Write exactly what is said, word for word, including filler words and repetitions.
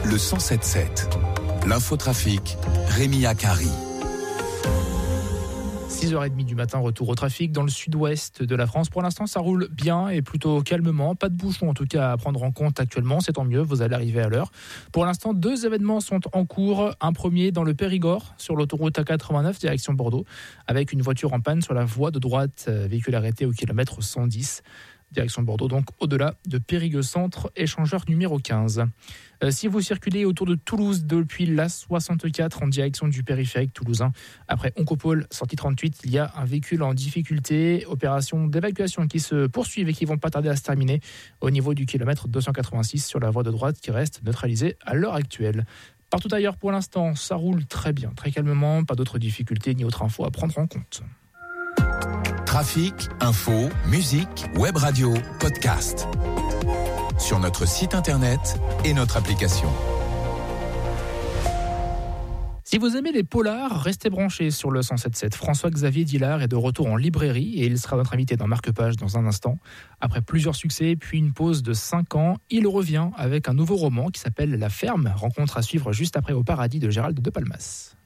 le cent sept sept. L'infotrafic, Rémi Akari. six heures trente du matin, retour au trafic dans le sud-ouest de la France. Pour l'instant, ça roule bien et plutôt calmement. Pas de bouchons en tout cas à prendre en compte actuellement. C'est tant mieux, vous allez arriver à l'heure. Pour l'instant, deux événements sont en cours. Un premier dans le Périgord, sur l'autoroute A quatre-vingt-neuf, direction Bordeaux, avec une voiture en panne sur la voie de droite, véhicule arrêté au kilomètre cent dix. Direction Bordeaux, donc au-delà de Périgueux-Centre, échangeur numéro quinze. Euh, si vous circulez autour de Toulouse depuis l'A soixante-quatre en direction du périphérique toulousain, après Oncopole, sortie trente-huit, il y a un véhicule en difficulté. Opération d'évacuation qui se poursuivent et qui vont pas tarder à se terminer au niveau du kilomètre deux cent quatre-vingt-six sur la voie de droite qui reste neutralisée à l'heure actuelle. Partout ailleurs, pour l'instant, ça roule très bien, très calmement, pas d'autres difficultés ni autres infos à prendre en compte. Trafic, info, musique, web radio, podcast. Sur notre site internet et notre application. Si vous aimez les polars, restez branchés sur le cent sept sept. François-Xavier Dillard est de retour en librairie et il sera notre invité dans Marque-Page dans un instant. Après plusieurs succès, puis une pause de cinq ans, il revient avec un nouveau roman qui s'appelle La Ferme, rencontre à suivre juste après Au Paradis de Gérald de Palmas.